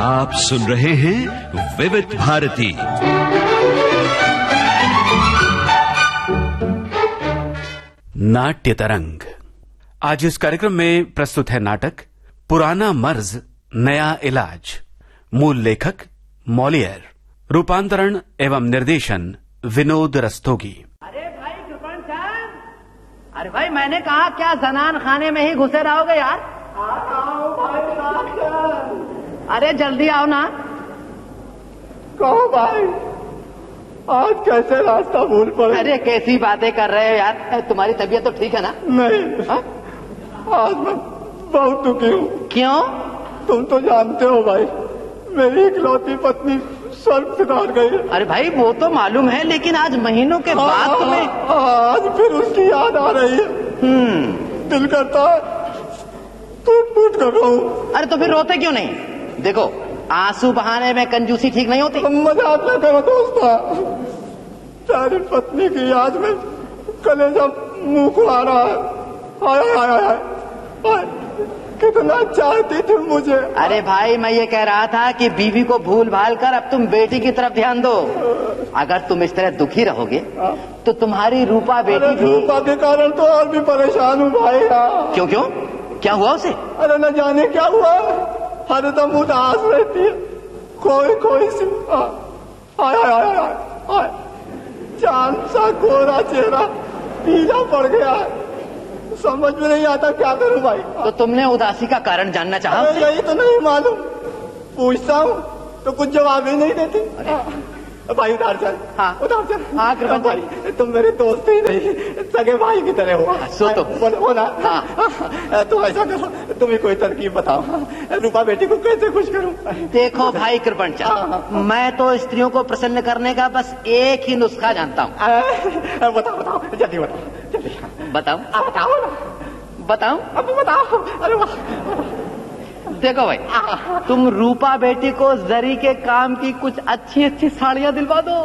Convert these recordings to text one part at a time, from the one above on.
आप सुन रहे हैं विविध भारती। नाट्य तरंग। आज इस कार्यक्रम में प्रस्तुत है नाटक पुराना मर्ज नया इलाज। मूल लेखक मॉलियर, रूपांतरण एवं निर्देशन विनोद रस्तोगी। अरे भाई कृपण चंद, अरे भाई मैंने कहा क्या जनान खाने में ही घुसे रहोगे यार? आओ भाई, अरे जल्दी आओ ना। कहो भाई, आज कैसे रास्ता भूल पड़े? अरे कैसी बातें कर रहे हो यार? तुम्हारी तबीयत तो ठीक है ना? नहीं, आज मैं बहुत दुखी हूँ। क्यों? तुम तो जानते हो भाई, मेरी इकलौती पत्नी स्वर्ग सिधार गई है। अरे भाई वो तो मालूम है, लेकिन आज महीनों के बाद तुम्हें आज फिर उसकी याद आ रही है। दिल करता है टूट कर रोऊं। अरे तो फिर रोते क्यों नहीं? देखो, आंसू बहाने में कंजूसी ठीक नहीं होती। मजाक न करो दोस्ता, तेरी पत्नी की याद में कलेजा मुंह खुला रहा है। हाय हाय हाय हाय, कितना चाहती थी मुझे। अरे भाई मैं ये कह रहा था कि बीवी को भूल भाल कर अब तुम बेटी की तरफ ध्यान दो। अगर तुम इस तरह दुखी रहोगे तो तुम्हारी रूपा बेटी भी। रूपा के कारण तो और भी परेशान हूँ भाई। क्यों क्यों, क्या हुआ उसे? अरे न जाने क्या हुआ, हरदम उदास रहती है, खोई सी। हाय हाय हाय हाय हाय, चांद सा गोरा चेहरा पीला पड़ गया है। समझ में नहीं आता क्या करूं भाई। तो तुमने उदासी का कारण जानना चाहा? यही तो नहीं मालूम, पूछता हूँ तो कुछ जवाब ही नहीं देती। भाई उधार चल। हाँ उधार चल। हाँ कृपा भाई, तुम मेरे दोस्त ही नहीं, सगे भाई की तरह हो। सो तो बोलो ना। हाँ। तुम ऐसा करो, तुम ही कोई तरकीब बताओ, रूपा बेटी को कैसे खुश करूं? देखो भाई कृपण चंद, मैं तो स्त्रियों को प्रसन्न करने का बस एक ही नुस्खा जानता हूँ। बताओ जल्दी बताओ, जल्दी बताओ। बताओ बताओ अभी बताओ। अरे वाह, देखो भाई, तुम रूपा बेटी को जरी के काम की कुछ अच्छी साड़ियाँ दिलवा दो।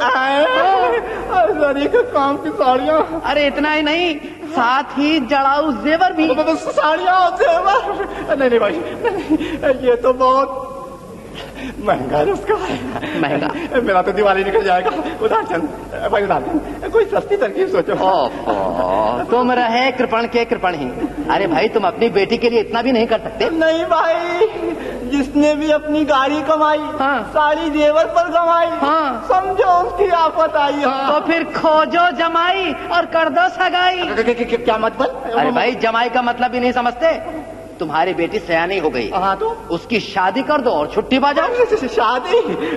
जरी के काम की साड़ियाँ? अरे इतना ही नहीं, साथ ही जड़ाऊ जेवर भी। साड़ियाँ और जेवर? नहीं भाई, नहीं, ये तो बहुत महंगा नुस्खा है। महंगा? मेरा तो दिवाली निकल जाएगा। उधार चंद भाई, उधार चंद, कोई सस्ती तरकीब सोचो। तुम रहे कृपण के कृपण ही। अरे भाई तुम अपनी बेटी के लिए इतना भी नहीं कर सकते? नहीं भाई, जिसने भी अपनी गाड़ी कमाई, साड़ी जेवर पर कमाई, समझो उसकी आफत आई। तो फिर खोजो जमाई और कर दो सगाई। क्या मतलब? अरे भाई जमाई का मतलब ही नहीं समझते? तुम्हारी बेटी सयानी हो गई। हाँ तो उसकी शादी कर दो और छुट्टी बाजा। शादी?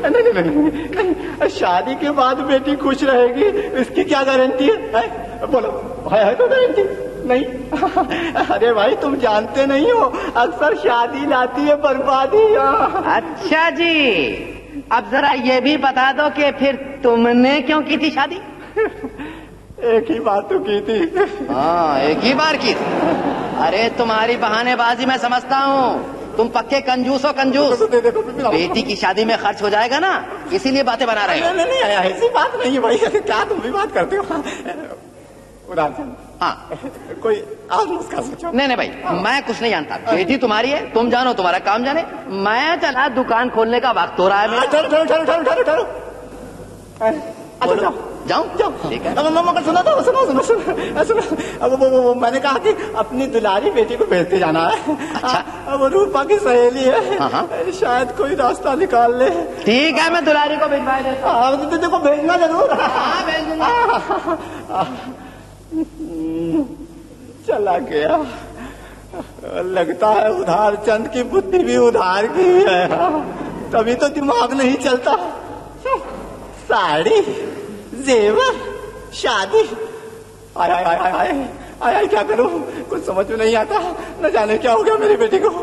नहीं, शादी के बाद बेटी खुश रहेगी, इसकी क्या गारंटी है? बोलो, है तो गारंटी? नहीं। अरे भाई तुम जानते नहीं हो, अक्सर शादी लाती है बर्बादी। अच्छा जी, अब जरा ये भी बता दो कि फिर तुमने क्यों की थी शादी? एक ही बात तो की थी। हाँ, एक ही बार की। अरे तुम्हारी बहानेबाजी मैं समझता हूँ, तुम पक्के कंजूस हो कंजूस। बेटी की शादी में खर्च हो जाएगा ना, इसीलिए बातें बना रहे हो। नहीं, ऐसी बात नहीं है भाई, क्या तुम भी बात करते हो? उधार चंद, हाँ कोई और नुस्खा सोचो। नहीं भाई, मैं कुछ नहीं जानता। बेटी तुम्हारी है, तुम जानो, तुम्हारा काम जाने। मैं चला, दुकान खोलने का वक्त हो रहा है। ठहरो। अच्छा जाऊं? ठीक है। सुनो। अब वो मैंने कहा कि अपनी दुलारी बेटी को भेजते जाना है। अच्छा। वो रूपा की सहेली है, शायद कोई रास्ता निकाल ले। ठीक है, मैं दुलारी को भिजवा देता हूं। देखो भेजना जरूर। हाँ भेज दूंगा। चला गया। लगता है उधार चंद की बुद्धि भी उधार की है, तभी तो दिमाग नहीं चलता। साड़ी, जेवर, शादी, आय क्या करूं, कुछ समझ में नहीं आता। न जाने क्या हो गया मेरी बेटी को।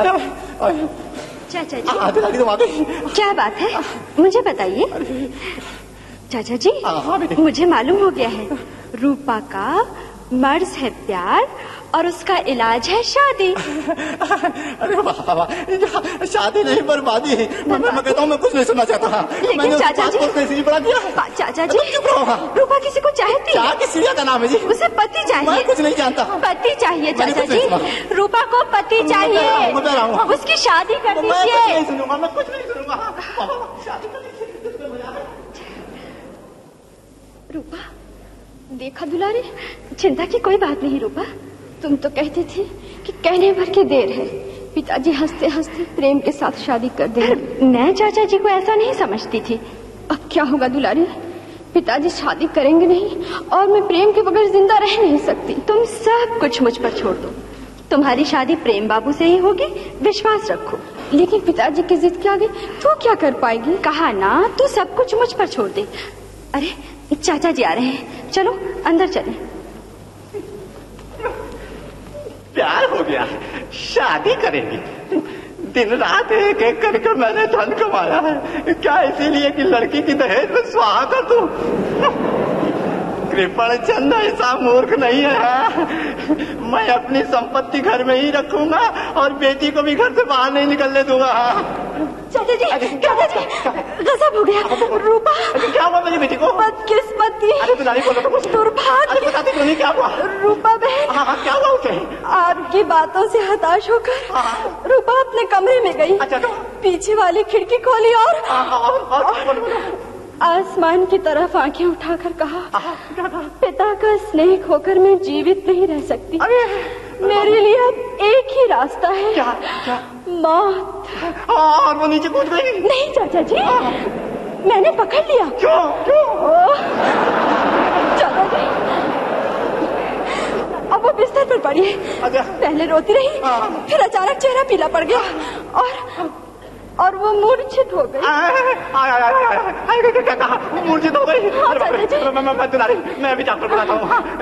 चाचा जी, तुम आ गई? क्या बात है, मुझे बताइए। चाचा जी, मुझे मालूम हो गया है, रूपा का मर्ज है प्यार और उसका इलाज है शादी। अरे बाबा, शादी नहीं बर्बादी। मैं कहता हूँ मैं कुछ नहीं सुनना चाहता। लेकिन चाचा जी, बड़ा किया। चाचा जी, रूपा किसी को चाहती है। क्या किसी का नाम है जी? उसे पति चाहिए। मैं कुछ नहीं जानता। पति चाहिए चाचा जी, रूपा को पति चाहिए। उसकी शादी कर दीजिए। मैं कुछ नहीं सुनूंगा। रूपा, देखा दुलारे, चिंता की कोई बात नहीं। रूपा, तुम तो कहते थे कि कहने भर के देर है, पिताजी हंसते हंसते प्रेम के साथ शादी कर देंगे। मैं चाचा जी को ऐसा नहीं समझती थी। अब क्या होगा दुलारे, पिताजी शादी करेंगे नहीं और मैं प्रेम के बगैर जिंदा रह नहीं सकती। तुम सब कुछ मुझ पर छोड़ दो। तुम्हारी शादी प्रेम बाबू से ही होगी, विश्वास रखो। लेकिन पिताजी की जिद के आगे तू क्या कर पाएगी? कहा ना, तू सब कुछ मुझ पर छोड़ दे। अरे चाचा जी आ रहे हैं, चलो अंदर चलें। प्यार हो गया, शादी करेंगे। दिन रात एक एक करके मैंने धन कमाया है। क्या इसीलिए कि लड़की की दहेज में स्वाहा कर दूं? कृपण चंद ऐसा मूर्ख नहीं है। मैं अपनी संपत्ति घर में ही रखूंगा और बेटी को भी घर से बाहर नहीं निकलने दूंगा। चाचा जी, चाचा जी, गजब हो गया। रूपा, क्या हुआ मेरी बेटी को? बदकिस्मती, दुर्भाग्य। क्या हुआ? रूपा बहन, क्या हुआ उसे? आपकी बातों से हताश होकर रूपा अपने कमरे में गई। अच्छा, पीछे वाली खिड़की खोली और आसमान की तरफ आंखें उठाकर कहा, पिता का स्नेह खोकर मैं जीवित नहीं रह सकती। मेरे लिए अब एक ही रास्ता है। क्या? मौत। और वो नीचे कूद गई? नहीं चाचा जी, मैंने पकड़ लिया। क्यों? चाचा जी, अब वो बिस्तर पर पड़ी है। पहले रोती रही, फिर अचानक चेहरा पीला पड़ गया और वो मूर्छित हो गई। क्या कहा? मूर्छित हो गई? हाँ, चाचा जी। मैं अभी डॉक्टर बुलाता हूँ।